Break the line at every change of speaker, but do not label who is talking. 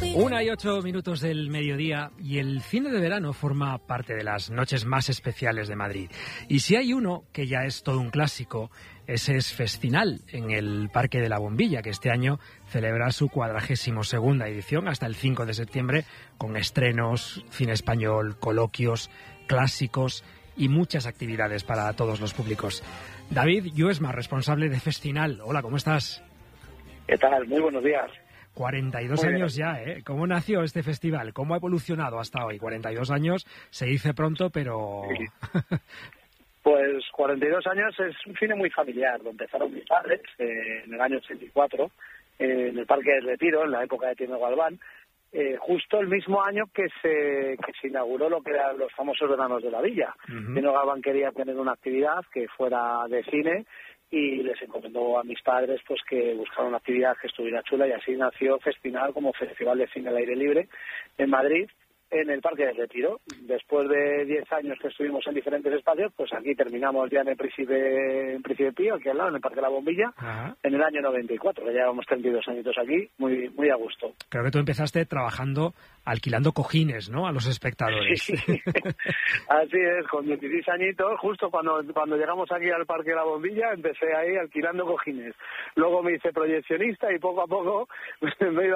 1:08 del mediodía y el cine de verano forma parte de las noches más especiales de Madrid. Y si hay uno que ya es todo un clásico, ese es Festinal, en el Parque de la Bombilla, que este año celebra su 42ª edición hasta el 5 de septiembre, con estrenos, cine español, coloquios, clásicos y muchas actividades para todos los públicos. David Lluesma, responsable de Festinal. Hola, ¿cómo estás?
¿Qué tal? Muy buenos días.
42 años ya, ¿eh? ¿Cómo nació este festival? ¿Cómo ha evolucionado hasta hoy? 42 años, se dice pronto, pero...
Sí. Pues 42 años es un cine muy familiar. Lo empezaron mis padres en el año 84, en el Parque del Retiro, en la época de Tino Galván, justo el mismo año que se inauguró lo que eran los famosos veranos de la Villa. Tino Galván quería tener una actividad que fuera de cine y les encomendó a mis padres pues que buscaran una actividad que estuviera chula, y así nació Festinal como Festival de Cine al Aire Libre en Madrid, en el Parque del Retiro. Después de 10 años que estuvimos en diferentes espacios, pues aquí terminamos ya en el Príncipe Pío, aquí al lado, en el Parque de la Bombilla. Ajá. En el año 94, que llevamos 32 añitos aquí, muy a gusto.
Creo que tú empezaste trabajando alquilando cojines, ¿no?, a los espectadores.
Sí. Así es, con 16 añitos, justo cuando llegamos aquí al Parque de la Bombilla, empecé ahí alquilando cojines. Luego me hice proyeccionista y poco a poco me he ido